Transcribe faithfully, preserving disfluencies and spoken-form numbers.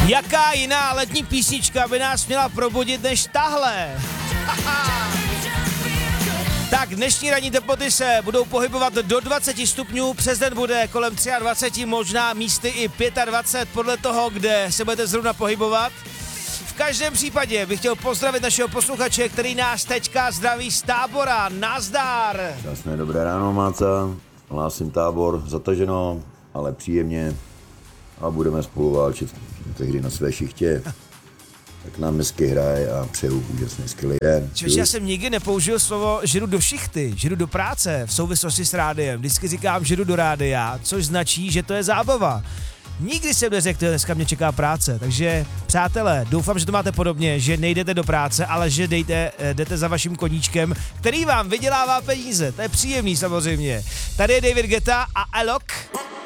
Jaká jiná letní písnička by nás měla probudit než tahle? Tak dnešní ranní teploty se budou pohybovat do dvacet stupňů, přes den bude kolem dvacet tři, možná místy i dvacet pět, podle toho, kde se budete zrovna pohybovat. V každém případě bych chtěl pozdravit našeho posluchače, který nás teďka zdraví z Tábora. Nazdar! Krásné dobré ráno, Máca. Hlásím Tábor, zataženo, ale příjemně. A budeme spolu válčit tehdy na své šichtě. Tak nám hezky hraje a přeju úžasný skvělý den. Čež já jsem nikdy nepoužil slovo, že jdu do šichty, že jdu do práce v souvislosti s rádiem. Vždycky říkám, že jdu do rádia, což značí, že to je zábava. Nikdy jsem neřekl, že dneska mě čeká práce, takže přátelé, doufám, že to máte podobně, že nejdete do práce, ale že dejte, jdete za vaším koníčkem, který vám vydělává peníze. To je příjemný samozřejmě. Tady je David Guetta a Alok.